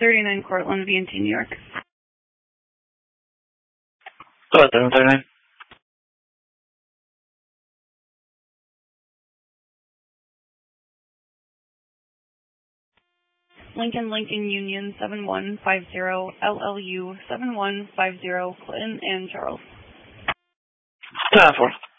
39 Cortland, VNT, New York. Go ahead, 39. Lincoln Union 7150, LLU 7150, Clinton and Charles. 10-4.